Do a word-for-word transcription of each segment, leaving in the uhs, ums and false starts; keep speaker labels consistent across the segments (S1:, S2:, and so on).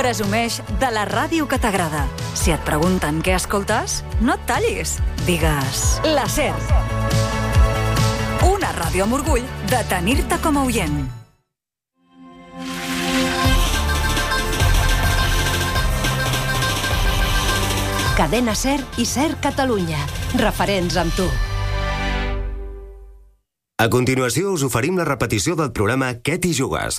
S1: presumeix de la ràdio que t'agrada. Si et pregunten què escoltes, no et tallis. Digues la SER. Una ràdio amb orgull de tenir-te com a oient.
S2: Cadena SER i SER Catalunya. Referents amb tu.
S3: A continuació us oferim la repetició del programa Què t'hi jugues?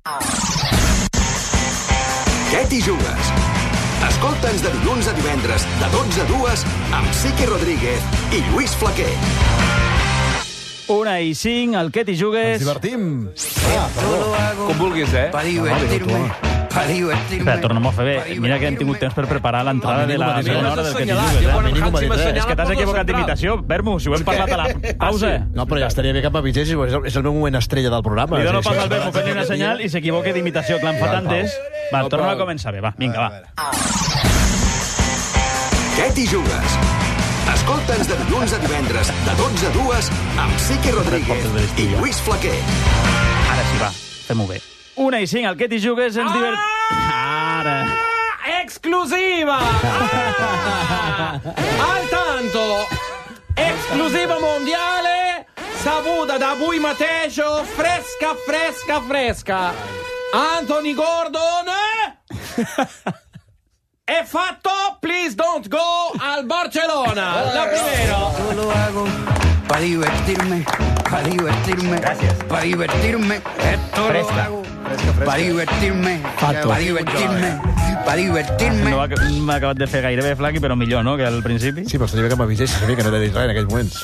S3: Què t'hi jugues? Escolta'ns de dilluns a divendres, de dotze a dues, amb Siqui Rodríguez i Lluís Flaquer.
S4: Una i cinc, el Què t'hi jugues?
S5: Ens divertim.
S6: Ah, com vulguis, eh?
S7: Per divertir-me. Per divertir-me.
S4: Espera, tornem a fer bé. Mira que hem tingut temps per preparar l'entrada de la segona hora del Què t'hi jugues. Eh? És que t'has equivocat d'imitació, Vermo, si ho hem parlat a la pausa.
S5: No, però ja estaria bé que m'avisessis, és el meu moment estrella del programa.
S4: Li dono pas al Vermo fent una senyal i s'equivoca d'imitació, que l'han fet antes. Va, torna a començar bé, va, vinga, va.
S3: Què t'hi jugues? Escolta'ns de dilluns a divendres, de dotze a dues, amb Siqui Rodríguez i Lluís Flaquer.
S4: Ara sí, va, fem-ho bé. Una i cinc, el Què t'hi jugues ens divert... Ara.
S6: Exclusiva! Al tanto! Exclusiva mondiale, saputa da avui mateix, fresca, fresca, fresca. Anthony Gordon è fatto, please don't go, al Barcelona. La primero.
S7: Yo lo hago para divertirme, para divertirme, para divertirme. Esto lo hago para divertirme, para divertirme, para divertirme.
S4: No m'ha acabat de fer gairebé Flaqui, però millor, no?, que al principi.
S5: Sí, però estaria bé que m'avisessis, sabia que no t'he dit res en aquells moments.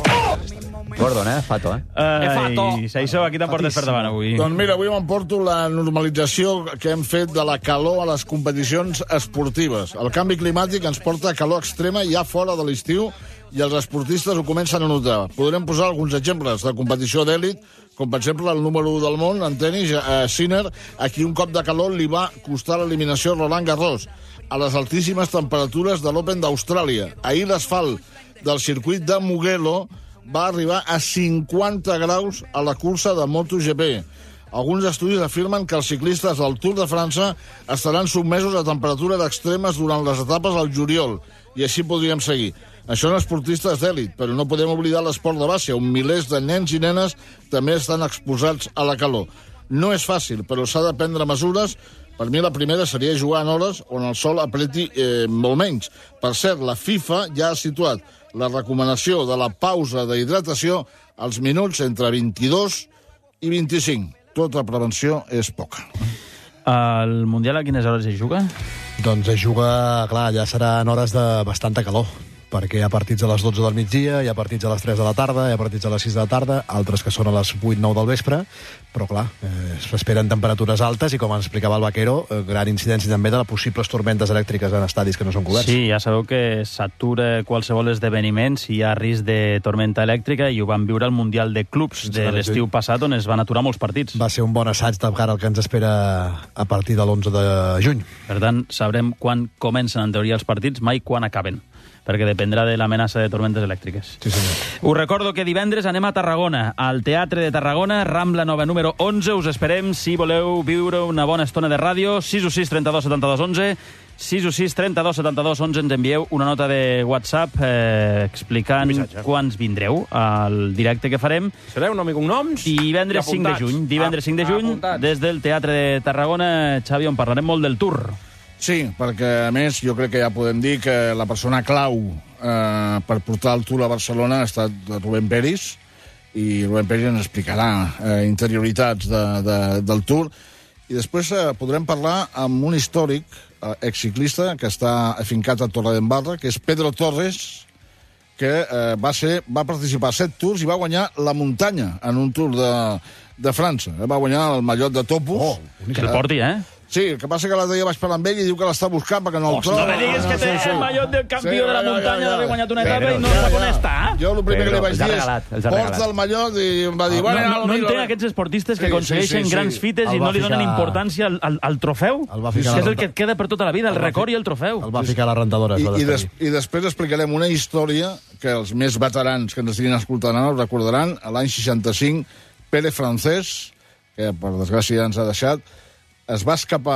S8: Gordon, eh? Fato, eh?
S4: Ai, Saissó, aquí t'emportes per davant avui.
S9: Doncs mira, avui m'emporto la normalització que hem fet de la calor a les competicions esportives. El canvi climàtic ens porta a calor extrema ja fora de l'estiu i els esportistes ho comencen a notar. Podrem posar alguns exemples de competició d'èlit, com per exemple el número u del món, en tenis, eh, Sinner, a qui un cop de calor li va costar l'eliminació Roland Garros, a les altíssimes temperatures de l'Open d'Austràlia. Ahir l'asfalt del circuit de Mugello va arribar a cinquanta graus a la cursa de MotoGP. Alguns estudis afirmen que els ciclistes del Tour de França estaran sotmesos a temperatures extremes durant les etapes al juliol, i així podríem seguir. Això són esportistes d'èlit, però no podem oblidar l'esport de base, on milers de nens i nenes també estan exposats a la calor. No és fàcil, però s'ha de prendre mesures. Per mi la primera seria jugar en hores on el sol apreti eh, molt menys. Per cert, la FIFA ja ha situat la recomanació de la pausa d'hidratació als minuts entre vint-i-dos i vint-i-cinc. Tota prevenció és poca.
S4: El Mundial a quines hores es juga?
S5: Doncs es juga, clar, ja seran hores de bastanta calor, perquè hi ha partits a les dotze del migdia, hi ha partits a les tres de la tarda, hi ha partits a les sis de la tarda, altres que són a les vuit nou del vespre, però clar, eh, s'esperen temperatures altes i, com ens explicava el Vaquero, eh, gran incidència també de les possibles tormentes elèctriques en estadis que no són coberts.
S4: Sí, ja sabeu que s'atura qualsevol esdeveniment si hi ha risc de tormenta elèctrica, i ho vam viure al Mundial de Clubs de l'estiu passat, on es van aturar molts partits.
S5: Va ser un bon assaig de cara al que ens espera a partir de l'onze de juny.
S4: Per tant, sabrem quan comencen en teoria els partits, mai quan acaben, perquè dependrà de l'amenaça de tormentes elèctriques.
S5: Sí, senyor.
S4: Us recordo que divendres anem a Tarragona, al Teatre de Tarragona, Rambla Nova número onze. Us esperem si voleu viure una bona estona de ràdio. sis u sis trenta-dos setanta-dos onze. sis u sis trenta-dos setanta-dos onze. Ens envieu una nota de WhatsApp eh, explicant quants vindreu al directe que farem.
S6: Sereu nom i cognoms?
S4: Divendres cinc de juny. Divendres cinc de juny, des del Teatre de Tarragona. Xavi, on parlarem molt del Tour.
S9: Sí, perquè, a més, jo crec que ja podem dir que la persona clau eh, per portar el Tour a Barcelona ha estat Rubén Peris, i Rubén Peris ens explicarà eh, interioritats de, de, del Tour. I després eh, podrem parlar amb un històric, eh, exciclista, que està afincat a Torredembarra, que és Pedro Torres, que eh, va, ser, va participar a set tours i va guanyar la muntanya en un Tour de, de França. Eh, va guanyar el mallot de Topos.
S4: Oh, que el porti, eh?
S9: Sí, el que passa que l'altre dia vaig parlar amb ell i diu que l'està buscant perquè no el troba.
S4: No me diguis que té el mallot del campió de la muntanya d'haver guanyat una etapa i no sap on està.
S9: Jo el primer que li vaig dir és porta el mallot, i em va dir...
S4: No entenc aquests esportistes que aconsegueixen grans fites i no li donen importància al trofeu, que és el que et queda per tota la vida, el record i el trofeu.
S5: El va ficar a la rentadora.
S9: I després explicarem una història que els més veterans que ens estiguin escoltant ara recordaran. L'any seixanta-cinc, Pere Francés, que per desgràcia ja ens ha deixat, es va escapar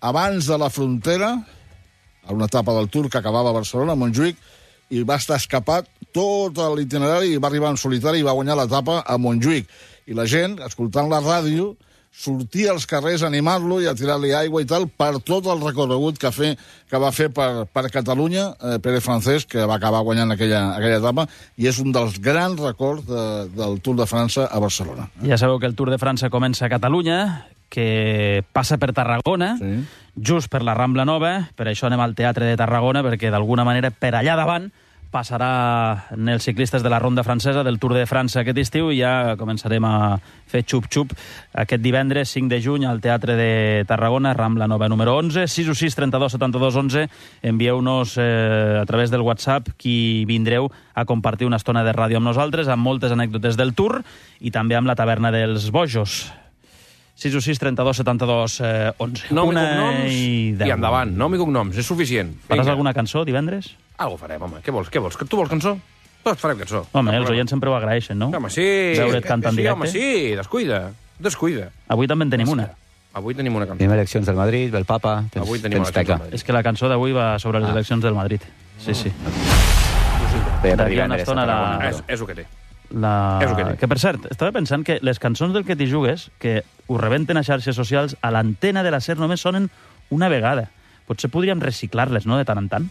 S9: abans de la frontera, a una etapa del Tour que acabava a Barcelona, a Montjuïc, i va estar escapat tot l'itinerari i va arribar en solitari i va guanyar l'etapa a Montjuïc. I la gent, escoltant la ràdio, sortia als carrers a animar-lo i a tirar-li aigua i tal per tot el recorregut que, fe, que va fer per, per Catalunya, eh, Pere Francesc, que va acabar guanyant aquella, aquella etapa, i és un dels grans records de, del Tour de França a Barcelona.
S4: Ja sabeu que el Tour de França comença a Catalunya, que passa per Tarragona, sí. just per la Rambla Nova, per això anem al Teatre de Tarragona, perquè d'alguna manera per allà davant passarà els ciclistes de la Ronda Francesa del Tour de França aquest estiu i ja començarem a fer xup-xup aquest divendres cinc de juny al Teatre de Tarragona, Rambla Nova número onze, sis u sis trenta-dos setanta-dos onze. Envieu-nos eh, a través del WhatsApp qui vindreu a compartir una estona de ràdio amb nosaltres, amb moltes anècdotes del Tour i també amb la taverna dels bojos. sis u sis trenta-dos setanta-dos onze.
S6: Nom i
S4: Una
S6: cognoms
S4: i,
S6: i endavant. Nom i cognoms, és suficient.
S4: Faràs
S6: Vinga.
S4: alguna cançó divendres?
S6: Algo farem, home. Què vols? Què vols? Que tu vols cançó? Doncs farem cançó.
S4: Home, els oients sempre ho agraeixen, no?
S6: Home, sí.
S4: Veure't cantar en
S6: sí,
S4: directe.
S6: home, sí. Descuida. Descuida.
S4: Avui també en tenim una.
S6: Avui tenim una cançó.
S8: Tenim eleccions del Madrid, del Papa, tens,
S6: Avui tenim
S8: tens
S6: eleccions
S8: teca.
S6: del Madrid.
S4: És que la cançó d'avui va sobre les
S8: Ah.
S4: eleccions del Madrid. Sí, sí.
S8: Bé,
S4: D'aquí a una
S8: divendres a
S4: estona la-
S8: Tarragona.
S6: És, és el que té.
S4: La...
S6: És el que té.
S4: que, per cert, estava pensant que les cançons del que t'hi jugues, que ho rebenten a xarxes socials, a l'antena de la SER només sonen una vegada. Potser podríem reciclar-les, no?, de tant en tant.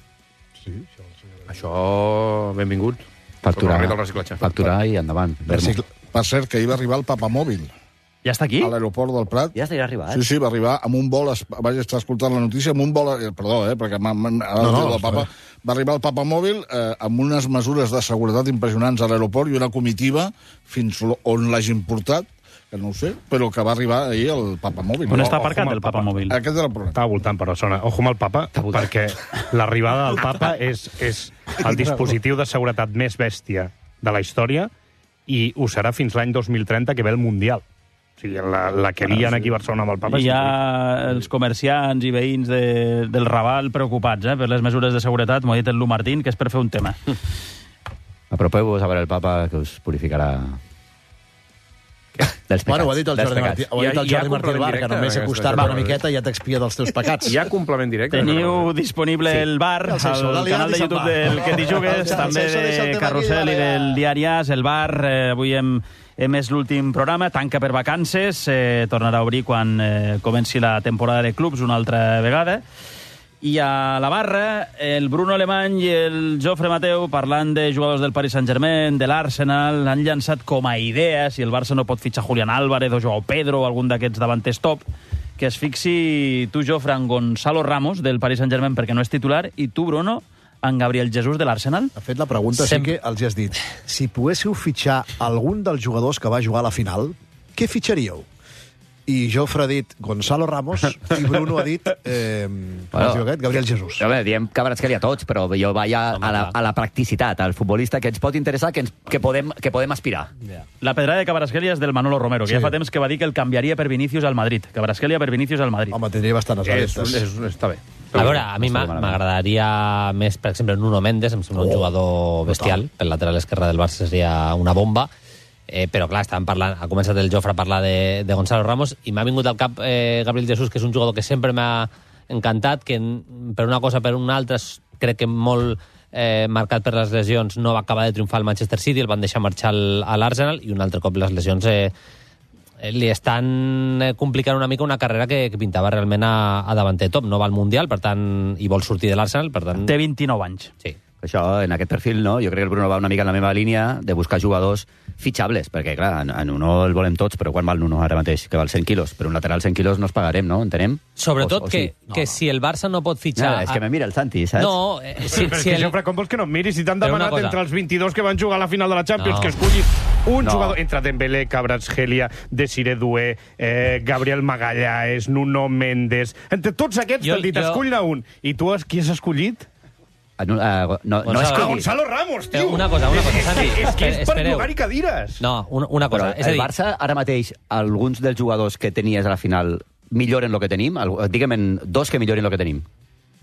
S6: Això, benvingut.
S8: Facturar,
S6: Torna a del reciclatge.
S8: facturar i endavant. Vermo.
S9: Per cert, que ahir va arribar el papamòbil
S4: Ja està aquí?
S9: a l'aeroport del Prat.
S8: Ja estaria arribat.
S9: Sí, sí, va arribar amb un vol, es- vaig estar escoltant la notícia, amb un vol, eh, perdó, eh, perquè m'ha- m'ha- ara
S5: No,
S9: no,
S5: no,
S9: no, el papa, va arribar el papamòbil eh, amb unes mesures de seguretat impressionants a l'aeroport i una comitiva fins lo- on l'hagin portat, que no ho sé, però que va arribar ahir el papamòbil.
S4: On
S9: No,
S4: està
S9: ojo
S4: aparcat
S9: amb
S4: el papamòbil?
S9: Aquest era el problema.
S10: Estava voltant per Barcelona. Ojo amb el papa, perquè l'arribada del papa és, és el dispositiu de seguretat més bèstia de la història i ho serà fins l'any dos mil trenta, que ve el Mundial. O sigui, la, la que lien aquí a Barcelona amb el papa...
S4: I
S10: és
S4: hi ha els comerciants i veïns de, del Raval preocupats eh, per les mesures de seguretat. M'ho ha dit el Lu Martín, que és per fer un tema.
S8: Apropeu-vos a veure el Papa, que us purificarà dels pecats.
S5: Bueno, ho ha dit el
S8: dels
S5: Jordi
S8: pecats.
S5: Martí, ho ha dit el
S6: Hi ha- hi ha
S5: Jordi Martí
S6: complement
S5: Bar, que
S6: directe,
S5: només
S6: aquesta
S5: acostar-te una
S6: cosa.
S5: miqueta ja t'expia dels teus pecats.
S6: Hi ha complement directe.
S4: Teniu disponible
S8: Sí.
S4: el bar
S5: El Seixo,
S4: al
S5: dale,
S4: canal de
S5: dale,
S4: YouTube
S5: se'n va.
S4: del Que t'hi jugues,
S5: El
S4: també
S5: Seixo deixa el
S4: de
S5: tema
S4: Carrusel
S5: aquí,
S4: i
S5: dale,
S4: del Diari As. El bar, eh, avui hem, hem és l'últim programa, tanca per vacances, eh, tornarà a obrir quan eh, comenci la temporada de clubs una altra vegada. I a la barra, el Bruno Alemany i el Jofre Mateu, parlant de jugadors del Paris Saint-Germain, de l'Arsenal, han llançat com a idea, si el Barça no pot fitxar Julián Álvarez o Joao Pedro o algun d'aquests davanters top, que es fixi tu, Jofre, en Gonzalo Ramos, del Paris Saint-Germain, perquè no és titular, i tu, Bruno, en Gabriel Jesús, de l'Arsenal?
S5: Ha fet la pregunta, sí que els has dit. Si poguéssiu fitxar algun dels jugadors que va jugar a la final, què fitxaríeu? I Jofre ha dit Gonzalo Ramos i Bruno ha dit eh, bueno, aquest, Gabriel Jesús.
S8: A veure, diem Kvaratskhelia a tots, però jo vaig a, a, la, a la practicitat, al futbolista que ens pot interessar, que, ens, que, podem, que podem aspirar.
S4: La pedrada de Kvaratskhelia és del Manolo Romero, que
S5: Sí.
S4: ja fa temps que va dir que el canviaria per Vinícius al Madrid. Kvaratskhelia per Vinícius al Madrid.
S5: Home, tindria bastantes
S6: És,
S5: adeptes.
S6: és, està bé.
S11: A veure, a mi m'a- m'agradaria més, per exemple, Nuno Mendes, em sembla un jugador bestial. Pel lateral esquerre del Barça seria una bomba. Eh, però, clar, estàvem parlant, ha començat el Jofre a parlar de, de Gonzalo Ramos i m'ha vingut al cap eh, Gabriel Jesús, que és un jugador que sempre m'ha encantat, que per una cosa per una altra crec que molt eh, marcat per les lesions no va acabar de triomfar al Manchester City, el van deixar marxar al, a l'Arsenal i un altre cop les lesions eh, li estan eh, complicant una mica una carrera que, que pintava realment a, a davanter top. No va al Mundial, per tant, i vol sortir de l'Arsenal, per tant...
S4: Té vint-i-nou anys.
S11: Sí.
S8: Això, en aquest perfil, no? Jo crec que el Bruno va una mica en la meva línia de buscar jugadors fitxables, perquè, clar, en, en Nuno el volem tots, però quan val Nuno ara mateix? Que val cent quilos. Per un lateral cent quilos no els pagarem, no? Entenem?
S11: Sobretot
S8: O- o
S11: que,
S8: sí?
S11: que si el Barça no pot fitxar...
S8: Ja, és que me mira el Santi, saps?
S11: No, eh, si,
S10: Però és
S11: si
S10: que,
S11: el...
S10: Jofre, com vols que no em miris? Si t'han
S11: Però una
S10: demanat
S11: cosa.
S10: entre els vint-i-dos que van jugar a la final de la Champions
S11: No.
S10: que escullis un
S8: No.
S10: jugador entre Dembélé, Kvaratskhelia, Desiré Doué, eh, Gabriel Magallanes, Nuno Mendes... Entre tots aquests
S11: Jo-
S10: t'han dit,
S11: jo-
S10: escull-ne un. I tu has, qui has escollit?
S8: Ah, no, uh, no, no
S11: Gonzalo
S8: és que...
S10: Ah, Gonzalo Ramos, tio!
S11: Eh, una cosa, una cosa, Santi.
S10: És que és per
S11: Espereu.
S10: llogar-hi cadires.
S11: No, una, una cosa.
S8: Però
S11: és a
S8: el
S11: dir,
S8: Barça, ara mateix, alguns dels jugadors que tenies a la final milloren el que tenim? Al- Digue'm en dos que milloren el que tenim.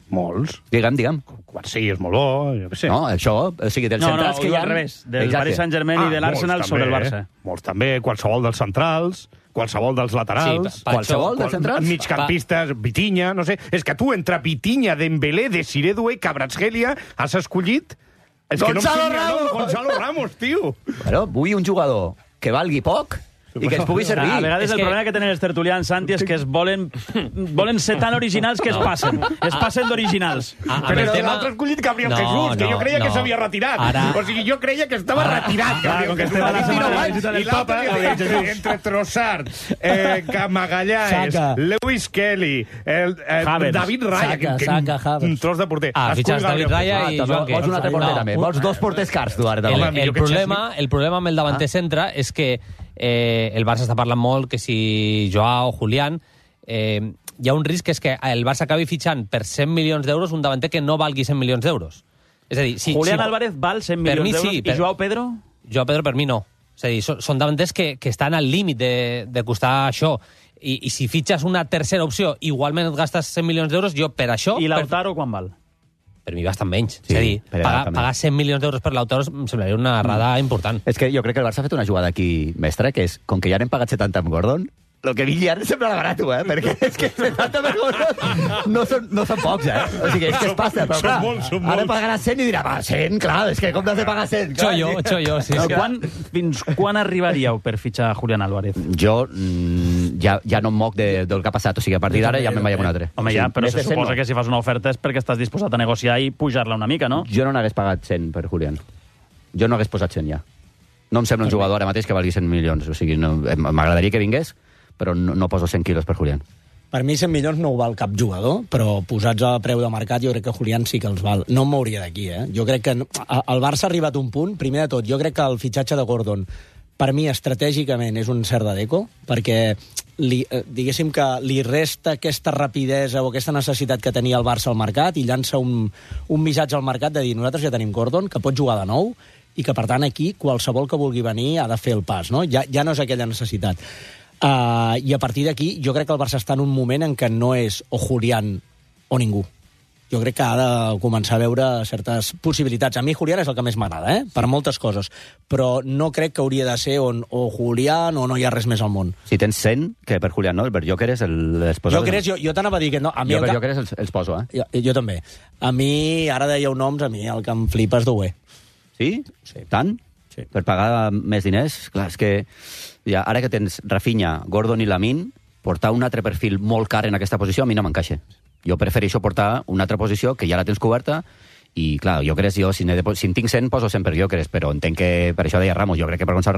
S10: Molts.
S8: Digue'm, digue'm.
S10: Quarsí és molt bo, jo què sé.
S8: No, això, o sigui, dels
S4: No, no,
S8: centrals
S4: ho
S8: que hi
S4: diu
S8: ha...
S4: al revés, del
S8: Exacte.
S4: Paris Saint-Germain i de l'Arsenal
S10: molts
S4: sobre el
S10: també,
S4: Barça.
S10: eh? Molts també, qualsevol dels centrals, qualsevol dels laterals...
S11: Sí, pa-
S8: Qualsevol dels centrals?
S10: Migcampistes, Vitinha, no sé... És que tu, entre Vitinha, Dembélé, Desiré Doué, Kvaratskhelia, has escollit... És que
S8: Gonzalo
S10: no em surt ni el nom,
S8: Ramos!
S10: Gonzalo Ramos, tio!
S8: Bueno, vull un jugador que valgui poc i que ens pugui servir.
S4: A vegades
S11: És
S4: el
S11: que-
S4: problema que tenen els tertulians, Santi, és que es volen, volen ser tan originals que es passen. Es passen d'originals.
S11: Ah, amb
S10: Però
S11: el
S10: és que
S11: tema-
S10: l'altre ha escollit Gabriel
S11: No,
S10: Jesús, que
S11: no,
S10: jo creia que
S11: no.
S10: s'havia retirat.
S11: Ara-
S10: O sigui, jo creia que estava
S11: Ara-
S10: retirat,
S4: Clar,
S10: Gabriel
S4: com que
S10: Jesús.
S4: estem a la
S10: I
S4: setmana de
S10: l'altre-
S4: visita del
S10: i l'altre
S4: Papa,
S10: que
S4: Gabriel
S10: deia,
S4: Jesús.
S10: entre Trossard, eh, Magallanes,
S12: Saka.
S10: Lewis Kelly, el, eh,
S4: Havertz.
S10: David Raya,
S12: Saka,
S10: que, que
S12: Saka, Havertz.
S10: un tros de porter.
S11: Ah,
S10: Escull
S11: fitxes David
S10: Gabriel
S11: Raya
S10: Jesús.
S11: i
S8: Ah,
S11: Joan
S8: també, vols un altre
S11: No,
S8: porter, també.
S11: un-
S8: Vols dos porters cars, tu, ara,
S11: El,
S8: també.
S10: Home, millor
S11: el,
S10: que
S11: problema, el problema amb el davanter centre és que eh, el Barça està parlant molt que si Joao, Julián... Eh, hi ha un risc que és que el Barça acabi fitxant per cent milions d'euros un davanter que no valgui cent milions d'euros. És a dir, si,
S4: Julián
S11: si,
S4: Álvarez val cent
S11: per
S4: milions
S11: mi
S4: d'euros
S11: sí,
S4: i
S11: per-
S4: Joao Pedro...
S11: Joao Pedro per mi no. És a dir, són, són davanters que, que estan al límit de, de costar això. I, I si fitxes una tercera opció, igualment et gastes cent milions d'euros, jo per això...
S4: I
S11: per,
S4: Lautaro quan val?
S11: per mi bastant menys.
S8: Sí,
S11: és a dir,
S8: per edat
S11: pagar,
S8: també.
S11: pagar cent milions d'euros per Lautaro em semblaria una errada important.
S8: És que jo crec que el Barça ha fet una jugada aquí mestra, que és, com que ja n'hem pagat setanta amb Gordon, el que vingui ara sembla barat, eh? Perquè és que setanta per Gordon no són, no són pocs, eh? O sigui, és que es passa, però
S10: Són
S8: clar,
S10: molts, són
S8: ara
S10: molts.
S8: pagarà cent i dirà, va, cent, clar, és que com t'has de pagar cent? Clar,
S11: Xollo,
S8: sí.
S11: xollo, sí.
S4: Però
S11: sí.
S4: quan, fins quan arribaríeu per fitxar Julián Álvarez?
S8: Jo mm, ja, ja no em moc de, del que ha passat, o sigui, a partir d'ara ja me'n vaig a un altre.
S4: Home,
S8: O sigui,
S4: ja, però
S8: més
S4: se
S8: de cent
S4: suposa
S8: no.
S4: que si fas una oferta és perquè estàs disposat a negociar i pujar-la una mica, no?
S8: Jo no n'hagués pagat cent per Julián. Jo no hagués posat cent ja. No em sembla un jugador ara mateix que valgui cent milions. O sigui, no, m'agradaria que vingués, però no, no poso cent quilos per Julián.
S12: Per mi cent milions no ho val cap jugador, però posats a preu de mercat jo crec que Julián sí que els val. No em mouria d'aquí, eh? Jo crec que no- a- el Barça ha arribat a un punt, primer de tot, jo crec que el fitxatge de Gordon per mi estratègicament és un cert de deco, perquè li, eh, diguéssim que li resta aquesta rapidesa o aquesta necessitat que tenia el Barça al mercat i llança un, un missatge al mercat de dir nosaltres ja tenim Gordon, que pot jugar de nou i que, per tant, aquí qualsevol que vulgui venir ha de fer el pas, no? Ja, ja no és aquella necessitat. Uh, I a partir d'aquí, jo crec que el Barça està en un moment en què no és o Julián o ningú. Jo crec que ha de començar a veure certes possibilitats. A mi Julián és el que més m'agrada, eh? Per moltes coses. Però no crec que hauria de ser on, o Julián o no hi ha res més al món.
S8: Si tens cent, que per Julián no, el per Jokeres el, els posa...
S12: Jo, crec, jo, jo t'anava a dir que no. A mi
S8: Jo
S12: el
S8: per
S12: que-
S8: Jokeres els, els poso, eh?
S12: Jo, jo també. A mi, ara dèieu noms, a mi el que em flipa és Doué.
S8: Sí? Sí. Tant? Sí. Per pagar més diners? Clar, és que ja, ara que tens Rafinha, Gordon i Lamine, portar un altre perfil molt car en aquesta posició a mi no m'encaixa. Jo prefereixo portar una altra posició que ja la tens coberta i, clar, jo crec, jo, si, de, si en tinc cent, poso cent per Jokeres, però entenc que, per això deia Ramos, jo crec que per Gonçalo